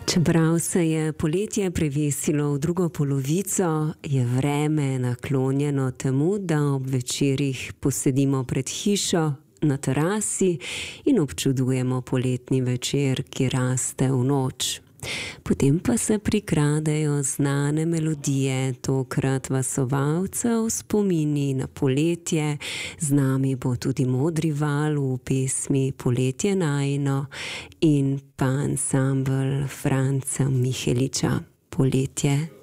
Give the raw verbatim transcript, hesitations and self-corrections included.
Čeprav se je poletje prevesilo v drugo polovico, je vreme naklonjeno temu, da ob večerih posedimo pred hišo na terasi in občudujemo poletni večer, ki raste v noč. Potem pa se prikradejo znane melodije, tokrat vasovalcev, spomini na poletje. Z nami bo tudi Modri val v pesmi Poletje najino in pa ansambel Franca Miheliča Poletje